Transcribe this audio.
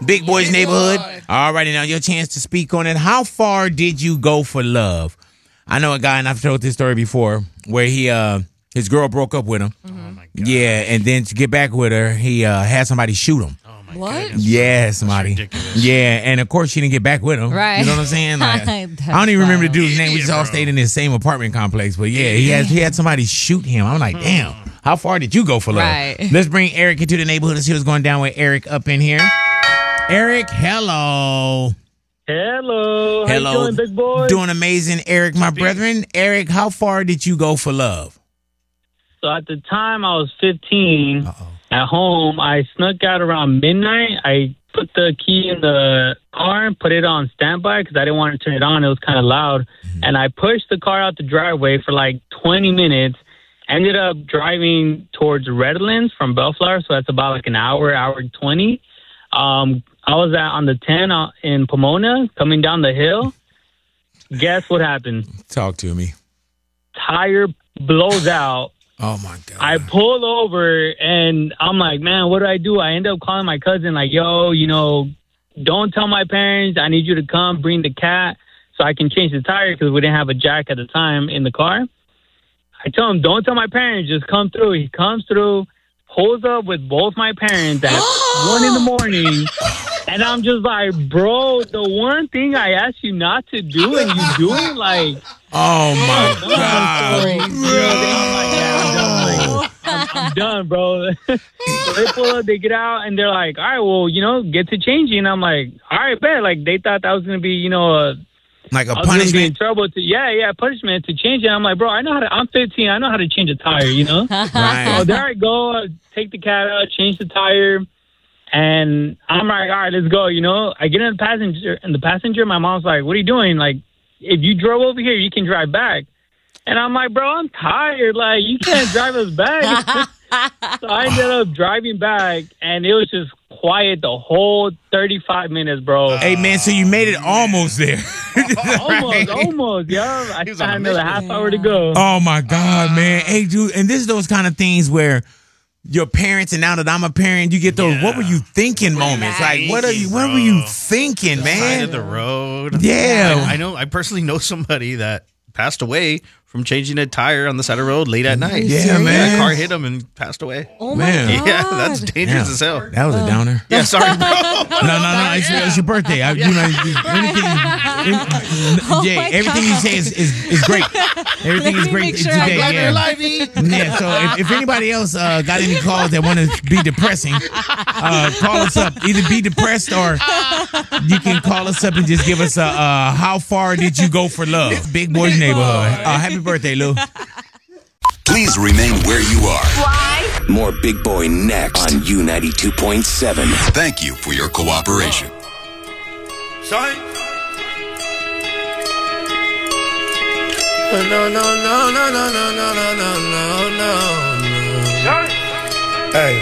Big Boy's Neighborhood. All righty, now your chance to speak on it. How far did you go for love? I know a guy, and I've told this story before, where his girl broke up with him. Oh my God. Yeah, and then to get back with her, he had somebody shoot him. Oh my What? goodness. Yeah, somebody. ridiculous. Yeah, and of course she didn't get back with him. Right. You know what I'm saying? Like, I That's don't even remember the dude's name. We Idiot, just all bro. stayed in this same apartment complex. But yeah, he had somebody shoot him. I'm like, damn, how far did you go for love? Right. Let's bring Eric into the neighborhood and see what's going down with Eric up in here. Eric, hello. Hello. How Hello. you doing, big boy? Doing amazing, Eric, my brethren. Eric, how far did you go for love? So at the time I was 15 Uh-oh. at home. I snuck out around midnight. I put the key in the car and put it on standby because I didn't want to turn it on. It was kind of loud. And I pushed the car out the driveway for like 20 minutes. Ended up driving towards Redlands from Bellflower. So that's about like an hour 20. I was on the 10 in Pomona coming down the hill. Guess what happened? Talk to me. Tire blows out. Oh, my God. I pulled over and I'm like, man, what do? I end up calling my cousin like, yo, don't tell my parents. I need you to come bring the cat so I can change the tire because we didn't have a jack at the time in the car. I tell him, don't tell my parents. Just come through. He comes through, pulls up with both my parents at 1 in the morning. And I'm just like, bro, the one thing I asked you not to do and you do it, like... Oh, my God. I'm done, bro. So they pull up, they get out, and they're like, all right, well, get to changing. I'm like, all right, bet. Like, they thought that was going to be, Like a I was gonna be in punishment? trouble punishment to change it. I'm like, bro, I'm 15. I know how to change a tire, Right. So there I go. I take the cat out, change the tire. And I'm like, all right, let's go, I get in the passenger, my mom's like, what are you doing? Like, if you drove over here, you can drive back. And I'm like, bro, I'm tired. Like, you can't drive us back. So I ended up driving back, and it was just quiet the whole 35 minutes, bro. Hey, man, so you made it almost there. Almost, yeah. I He was still on a had another mission. half hour to go. Oh, my God, man. Hey, dude, and this is those kind of things where your parents, and now that I'm a parent, you get those, Yeah. what were you thinking moments? Like, what were you thinking, Side man? of the road. Yeah. I personally know somebody that passed away from changing a tire on the side of the road late at night. Yeah, man. A car hit him and passed away. Oh my Man. God. Yeah, that's dangerous Damn. as hell. That was a downer. Yeah, sorry, bro. No. It's your birthday. Everything you say is great. Everything is me great make sure today. I'm Yeah. Alive, E. Yeah, so if anybody else got any calls that want to be depressing, call us up. Either be depressed or you can call us up and just give us a how far did you go for love? Big Boy's Neighborhood. Happy birthday, Lou. Please remain where you are. Why? More Big Boy next on U92.7. Thank you for your cooperation. Sorry. Hey.